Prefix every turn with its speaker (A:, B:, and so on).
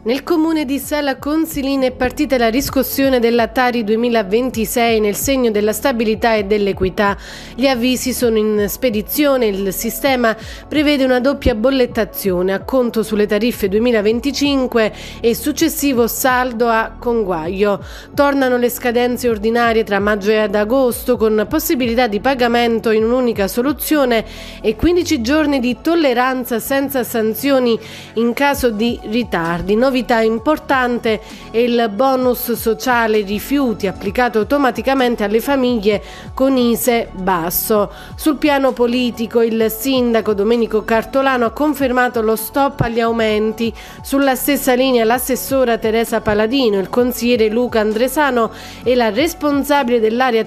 A: Nel comune di Sala Consilina è partita la riscossione della Tari 2026 nel segno della stabilità e dell'equità. Gli avvisi sono in spedizione, il sistema prevede una doppia bollettazione, acconto sulle tariffe 2025 e successivo saldo a conguaglio. Tornano le scadenze ordinarie tra maggio e ad agosto con possibilità di pagamento in un'unica soluzione e 15 giorni di tolleranza senza sanzioni in caso di ritardi. Novità importante è il bonus sociale rifiuti applicato automaticamente alle famiglie con ISEE basso. Sul piano politico il sindaco Domenico Cartolano ha confermato lo stop agli aumenti. Sulla stessa linea l'assessora Teresa Paladino, il consigliere Luca Andresano e la responsabile dell'area